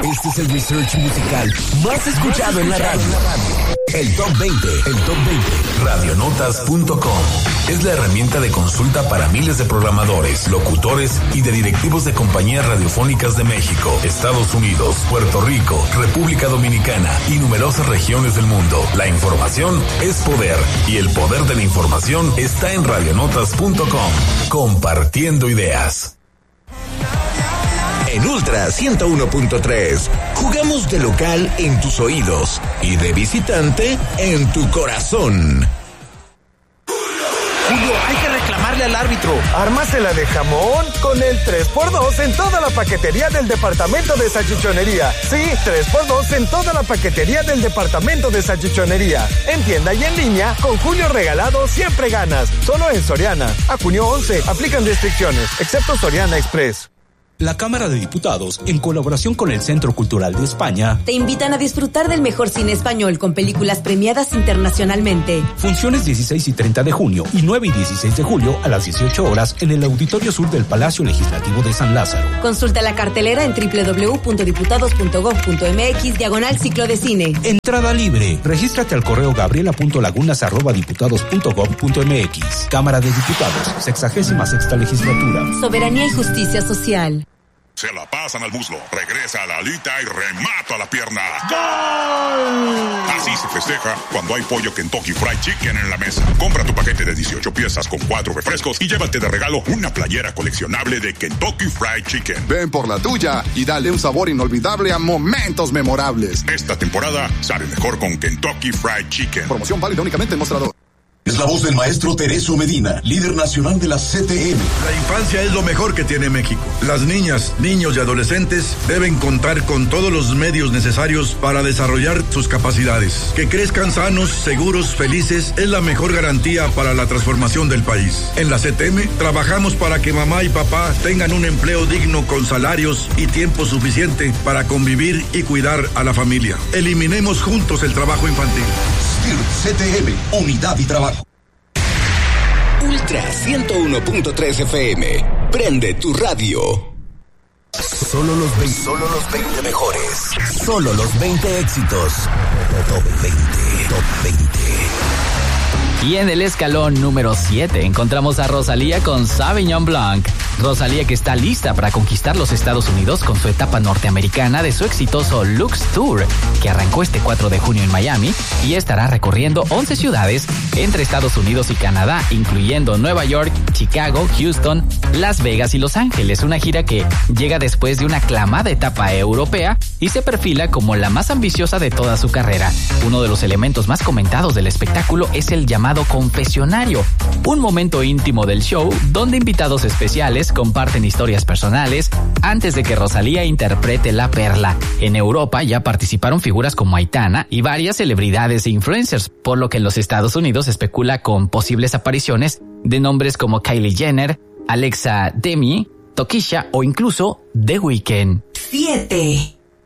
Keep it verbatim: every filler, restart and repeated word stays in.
Este es el research musical más escuchado en la radio. El Top veinte. El Top veinte. radionotas punto com es la herramienta de consulta para miles de programadores, locutores y de directivos de compañías radiofónicas de México, Estados Unidos, Puerto Rico, República Dominicana y numerosas regiones del mundo. La información es poder y el poder de la información está en radionotas punto com. Compartiendo ideas. En Ultra ciento uno punto tres, jugamos de local en tus oídos y de visitante en tu corazón. Julio, hay que reclamarle al árbitro. Ármasela de jamón con el tres por dos en toda la paquetería del departamento de salchichonería. Sí, tres por dos en toda la paquetería del departamento de salchichonería. En tienda y en línea, con Julio regalado siempre ganas. Solo en Soriana. A junio once, aplican restricciones, excepto Soriana Express. La Cámara de Diputados, en colaboración con el Centro Cultural de España, te invitan a disfrutar del mejor cine español con películas premiadas internacionalmente. Funciones dieciséis y treinta de junio y nueve y dieciséis de julio a las dieciocho horas en el Auditorio Sur del Palacio Legislativo de San Lázaro. Consulta la cartelera en doble u doble u doble u punto diputados punto gob punto eme equis diagonal ciclo de cine. Entrada libre. Regístrate al correo gabriela punto lagunas arroba diputados punto gob punto eme equis. Cámara de Diputados, sexagésima sexta legislatura. Soberanía y justicia social. Se la pasan al muslo, regresa a la alita y remata a la pierna. ¡Gol! Así se festeja cuando hay pollo Kentucky Fried Chicken en la mesa. Compra tu paquete de dieciocho piezas con cuatro refrescos y llévate de regalo una playera coleccionable de Kentucky Fried Chicken. Ven por la tuya y dale un sabor inolvidable a momentos memorables. Esta temporada sale mejor con Kentucky Fried Chicken. Promoción válida únicamente en mostrador. Es la voz del maestro Teresio Medina, líder nacional de la C T M. La infancia es lo mejor que tiene México. Las niñas, niños y adolescentes deben contar con todos los medios necesarios para desarrollar sus capacidades. Que crezcan sanos, seguros, felices es la mejor garantía para la transformación del país. En la C T M trabajamos para que mamá y papá tengan un empleo digno con salarios y tiempo suficiente para convivir y cuidar a la familia. Eliminemos juntos el trabajo infantil. C T M, unidad y trabajo. Ultra ciento uno punto tres F M. Prende tu radio. Solo los veinte, solo los veinte mejores. Solo los veinte éxitos. Top veinte, Top veinte. Y en el escalón número siete encontramos a Rosalía con Sauvignon Blanc. Rosalía, que está lista para conquistar los Estados Unidos con su etapa norteamericana de su exitoso Lux Tour, que arrancó este cuatro de junio en Miami y estará recorriendo once ciudades entre Estados Unidos y Canadá, incluyendo Nueva York, Chicago, Houston, Las Vegas y Los Ángeles. Una gira que llega después de una aclamada etapa europea y se perfila como la más ambiciosa de toda su carrera. Uno de los elementos más comentados del espectáculo es el llamado confesionario, un momento íntimo del show donde invitados especiales comparten historias personales antes de que Rosalía interprete la perla. En Europa ya participaron figuras como Aitana y varias celebridades e influencers, por lo que en los Estados Unidos se especula con posibles apariciones de nombres como Kylie Jenner, Alexa Demi, Tokisha o incluso The Weeknd. siete.